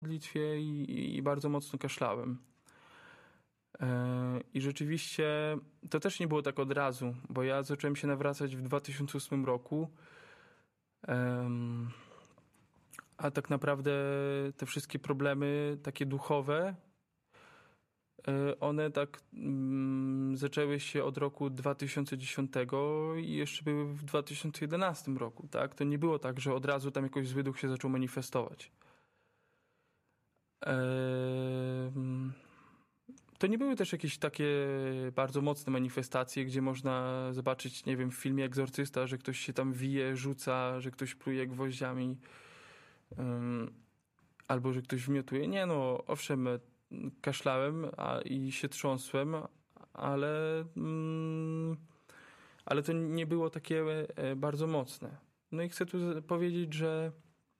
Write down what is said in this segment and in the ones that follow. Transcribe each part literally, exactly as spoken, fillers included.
modlitwie i, i bardzo mocno kaszlałem. I rzeczywiście to też nie było tak od razu, bo ja zacząłem się nawracać w dwa tysiące ósmym roku, a tak naprawdę te wszystkie problemy takie duchowe, one tak mm, zaczęły się od roku dwa tysiące dziesiątego i jeszcze były w dwa tysiące jedenastym roku, tak? To nie było tak, że od razu tam jakoś zły duch się zaczął manifestować. Ehm... To nie były też jakieś takie bardzo mocne manifestacje, gdzie można zobaczyć, nie wiem, w filmie Egzorcysta, że ktoś się tam wije, rzuca, że ktoś pluje gwoździami, um, albo że ktoś wymiotuje. Nie, no, owszem, kaszlałem a, i się trząsłem, ale, um, ale to nie było takie e, bardzo mocne. No i chcę tu powiedzieć, że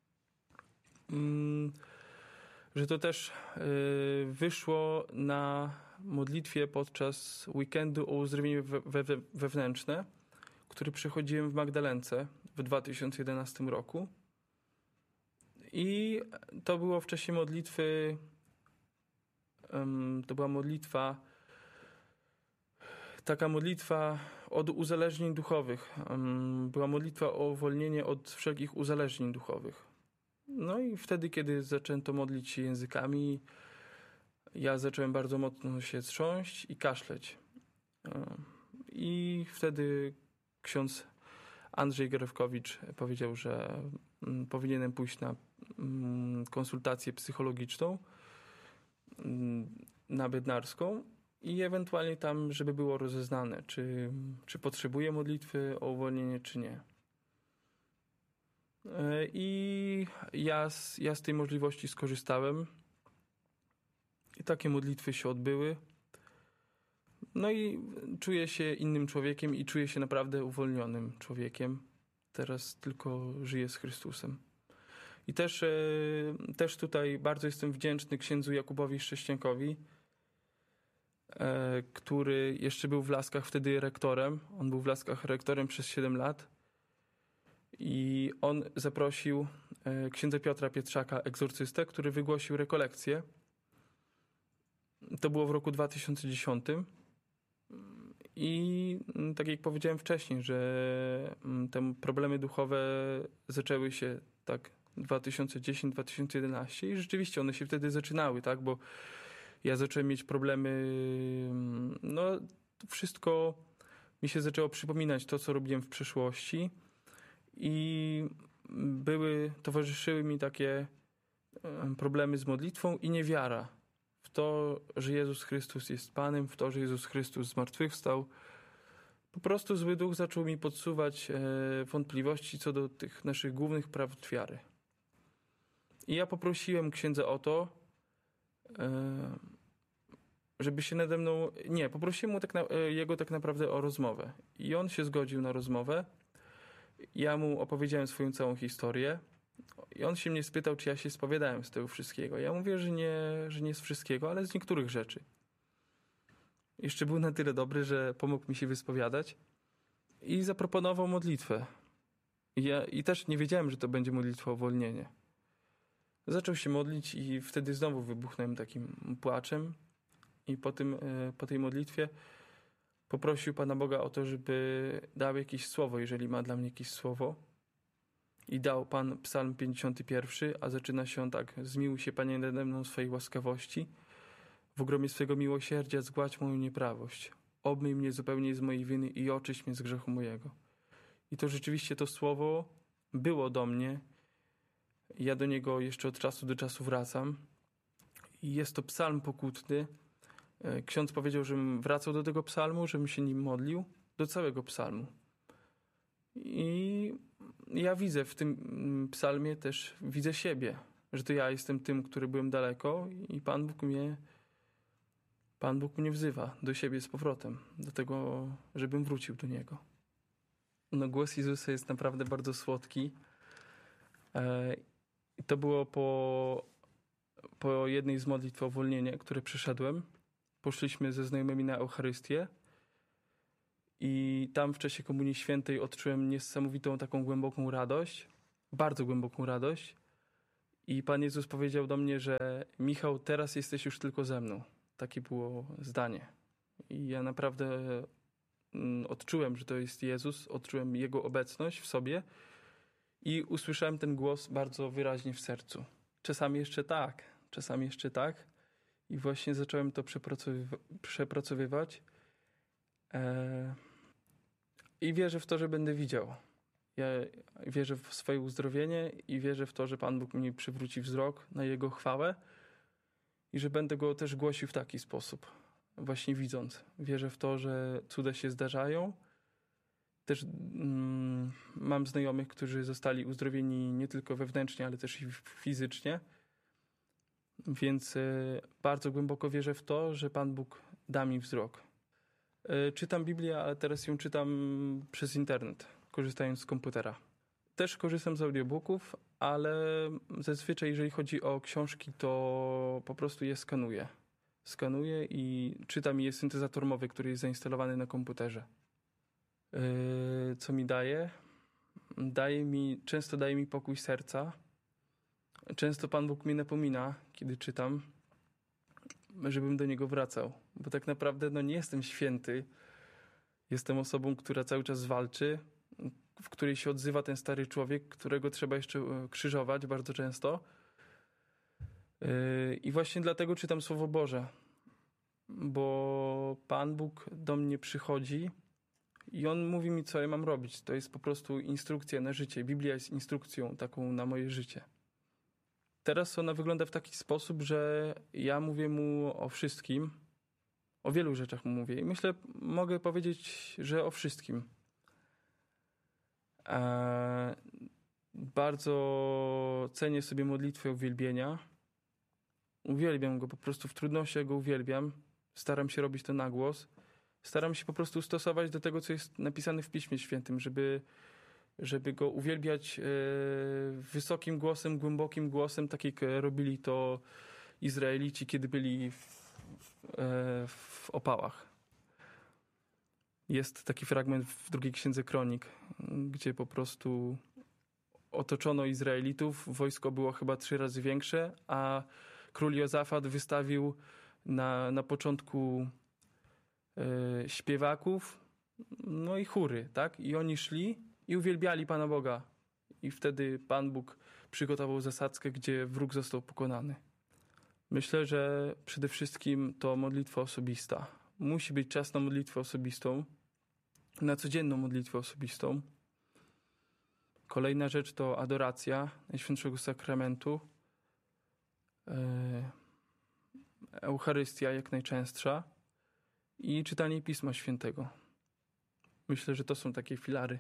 um, że to też y, wyszło na modlitwie podczas weekendu o uzdrowienie we, we, wewnętrzne, który przechodziłem w Magdalence w dwa tysiące jedenastym roku. I to było w czasie modlitwy, um, to była modlitwa, taka modlitwa od uzależnień duchowych. Um, była modlitwa o uwolnienie od wszelkich uzależnień duchowych. No i wtedy, kiedy zaczęto modlić się językami, ja zacząłem bardzo mocno się trząść i kaszleć. I wtedy ksiądz Andrzej Gerewkowicz powiedział, że powinienem pójść na konsultację psychologiczną na Bednarską i ewentualnie tam, żeby było rozeznane, czy, czy potrzebuję modlitwy o uwolnienie, czy nie. I ja z, ja z tej możliwości skorzystałem i takie modlitwy się odbyły. No i czuję się innym człowiekiem i czuję się naprawdę uwolnionym człowiekiem. Teraz tylko żyję z Chrystusem. I też, też tutaj bardzo jestem wdzięczny księdzu Jakubowi Szcześcienkowi, który jeszcze był w Laskach wtedy rektorem. On był w Laskach rektorem przez siedem lat. I on zaprosił księdza Piotra Pietrzaka, egzorcystę, który wygłosił rekolekcję. To było w roku dwa tysiące dziesiątym. I tak jak powiedziałem wcześniej, że te problemy duchowe zaczęły się tak dwa tysiące dziesiąty dwa tysiące jedenasty i rzeczywiście one się wtedy zaczynały, tak, bo ja zacząłem mieć problemy, no wszystko mi się zaczęło przypominać to, co robiłem w przeszłości. I były, towarzyszyły mi takie problemy z modlitwą i niewiara w to, że Jezus Chrystus jest Panem, w to, że Jezus Chrystus zmartwychwstał. Po prostu zły duch zaczął mi podsuwać wątpliwości co do tych naszych głównych prawd wiary. I ja poprosiłem księdza o to, żeby się nade mną... Nie, poprosiłem mu tak na, jego tak naprawdę o rozmowę. I on się zgodził na rozmowę. Ja mu opowiedziałem swoją całą historię i on się mnie spytał, czy ja się spowiadałem z tego wszystkiego. Ja mówię, że nie, że nie z wszystkiego, ale z niektórych rzeczy. Jeszcze był na tyle dobry, że pomógł mi się wyspowiadać i zaproponował modlitwę. I, ja, i też nie wiedziałem, że to będzie modlitwa o uwolnienie. Zaczął się modlić i wtedy znowu wybuchnąłem takim płaczem i po, tym, po tej modlitwie poprosił Pana Boga o to, żeby dał jakieś słowo, jeżeli ma dla mnie jakieś słowo. I dał Pan Psalm pięćdziesiąty pierwszy, a zaczyna się on tak. Zmiłuj się, Panie, nade mną swojej łaskawości. W ogromie swego miłosierdzia zgładź moją nieprawość. Obmyj mnie zupełnie z mojej winy i oczyść mnie z grzechu mojego. I to rzeczywiście to słowo było do mnie. Ja do niego jeszcze od czasu do czasu wracam. I jest to psalm pokutny. Ksiądz powiedział, żebym wracał do tego psalmu, żebym się nim modlił, do całego psalmu. I ja widzę w tym psalmie też, widzę siebie, że to ja jestem tym, który byłem daleko i Pan Bóg mnie, Pan Bóg mnie wzywa do siebie z powrotem, do tego, żebym wrócił do Niego. No, głos Jezusa jest naprawdę bardzo słodki. I to było po, po jednej z modlitw o uwolnienie, które przeszedłem. Poszliśmy ze znajomymi na Eucharystię i tam w czasie Komunii Świętej odczułem niesamowitą taką głęboką radość, bardzo głęboką radość I Pan Jezus powiedział do mnie, że Michał, teraz jesteś już tylko ze mną. Takie było zdanie. I ja naprawdę odczułem, że to jest Jezus, odczułem Jego obecność w sobie i usłyszałem ten głos bardzo wyraźnie w sercu. Czasami jeszcze tak, czasami jeszcze tak. I właśnie zacząłem to przepracowywa- przepracowywać. Eee, I wierzę w to, że będę widział. Ja wierzę w swoje uzdrowienie i wierzę w to, że Pan Bóg mi przywróci wzrok na Jego chwałę i że będę Go też głosił w taki sposób, właśnie widząc. Wierzę w to, że cuda się zdarzają. Też mm, mam znajomych, którzy zostali uzdrowieni nie tylko wewnętrznie, ale też i fizycznie. Więc y, bardzo głęboko wierzę w to, że Pan Bóg da mi wzrok. Y, czytam Biblię, ale teraz ją czytam przez internet, korzystając z komputera. Też korzystam z audiobooków, ale zazwyczaj jeżeli chodzi o książki, to po prostu je skanuję. Skanuję i czytam je syntezator mowy, który jest zainstalowany na komputerze. Yy, co mi daje? Daje mi, często daje mi pokój serca. Często Pan Bóg mnie napomina, kiedy czytam, żebym do Niego wracał. Bo tak naprawdę no, nie jestem święty. Jestem osobą, która cały czas walczy, w której się odzywa ten stary człowiek, którego trzeba jeszcze krzyżować bardzo często. Yy, I właśnie dlatego czytam Słowo Boże. Bo Pan Bóg do mnie przychodzi i On mówi mi, co ja mam robić. To jest po prostu instrukcja na życie. Biblia jest instrukcją taką na moje życie. Teraz ona wygląda w taki sposób, że ja mówię Mu o wszystkim. O wielu rzeczach Mu mówię. I myślę, mogę powiedzieć, że o wszystkim. Eee, bardzo cenię sobie modlitwę uwielbienia. Uwielbiam Go, po prostu w trudnościach Go uwielbiam. Staram się robić to na głos. Staram się po prostu stosować do tego, co jest napisane w Piśmie Świętym, żeby, żeby Go uwielbiać e, wysokim głosem, głębokim głosem, tak jak robili to Izraelici, kiedy byli w, e, w opałach. Jest taki fragment w drugiej księdze Kronik, gdzie po prostu otoczono Izraelitów, wojsko było chyba trzy razy większe, a król Jozafat wystawił na, na początku e, śpiewaków, no i chóry, tak? I oni szli i uwielbiali Pana Boga. I wtedy Pan Bóg przygotował zasadzkę, gdzie wróg został pokonany. Myślę, że przede wszystkim to modlitwa osobista. Musi być czas na modlitwę osobistą, na codzienną modlitwę osobistą. Kolejna rzecz to adoracja Najświętszego Sakramentu. Eucharystia jak najczęstsza i czytanie Pisma Świętego. Myślę, że to są takie filary.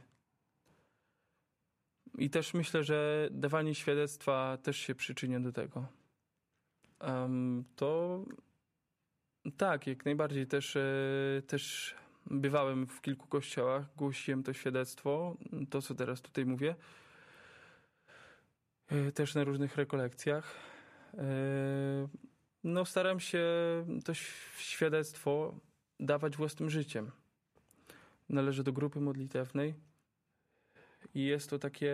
I też myślę, że dawanie świadectwa też się przyczynia do tego. Um, to tak, jak najbardziej. Też, e, też bywałem w kilku kościołach, głosiłem to świadectwo, to co teraz tutaj mówię. E, też na różnych rekolekcjach. E, no staram się to świadectwo dawać własnym życiem. Należę do grupy modlitewnej i jest to takie,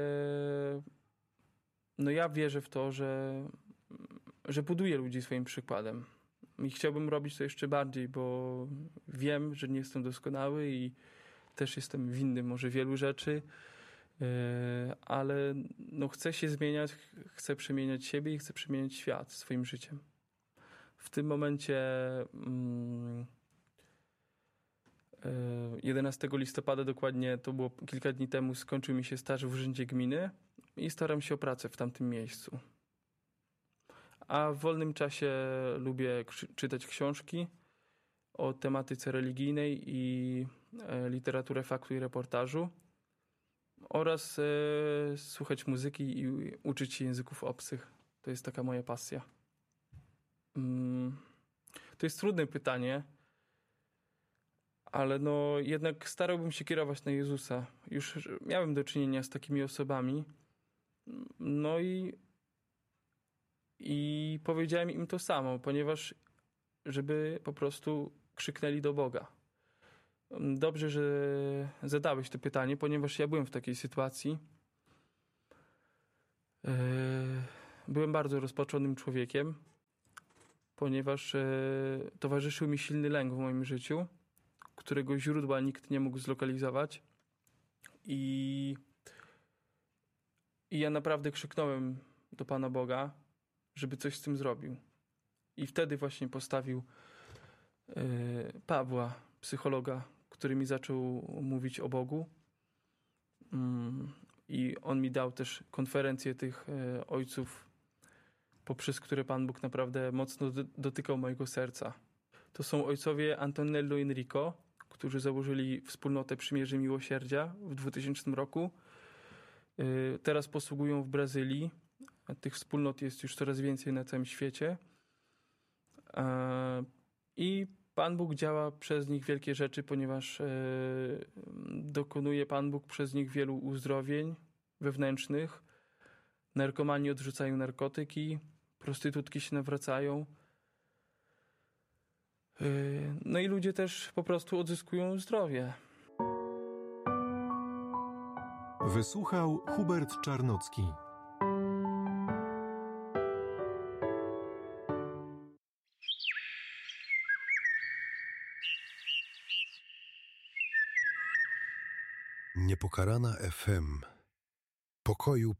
no ja wierzę w to, że, że buduję ludzi swoim przykładem i chciałbym robić to jeszcze bardziej, bo wiem, że nie jestem doskonały i też jestem winny może wielu rzeczy, ale no chcę się zmieniać, chcę przemieniać siebie i chcę przemieniać świat swoim życiem. W tym momencie jedenastego listopada dokładnie, to było kilka dni temu, skończył mi się staż w Urzędzie Gminy i staram się o pracę w tamtym miejscu. A w wolnym czasie lubię czytać książki o tematyce religijnej i literaturę faktu i reportażu oraz e, słuchać muzyki i uczyć się języków obcych. To jest taka moja pasja. Mm, to jest trudne pytanie, ale no jednak starałbym się kierować na Jezusa. Już miałem do czynienia z takimi osobami. No i i powiedziałem im to samo, ponieważ żeby po prostu krzyknęli do Boga. Dobrze, że zadałeś to pytanie, ponieważ ja byłem w takiej sytuacji. byłem bardzo rozpaczonym człowiekiem, ponieważ e, towarzyszył mi silny lęk w moim życiu, którego źródła nikt nie mógł zlokalizować. I, i ja naprawdę krzyknąłem do Pana Boga, żeby coś z tym zrobił. I wtedy właśnie postawił e, Pawła, psychologa, który mi zaczął mówić o Bogu. Mm, I on mi dał też konferencję tych e, ojców, poprzez które Pan Bóg naprawdę mocno do, dotykał mojego serca. To są ojcowie Antonello i Enrico, którzy założyli wspólnotę Przymierzy Miłosierdzia w dwutysięcznym roku. E, teraz posługują w Brazylii. Tych wspólnot jest już coraz więcej na całym świecie. E, I Pan Bóg działa przez nich wielkie rzeczy, ponieważ e, dokonuje Pan Bóg przez nich wielu uzdrowień wewnętrznych. Narkomani odrzucają narkotyki, prostytutki się nawracają. E, no i ludzie też po prostu odzyskują zdrowie. Wysłuchał Hubert Czarnocki. Niepokalana F M. Pokoju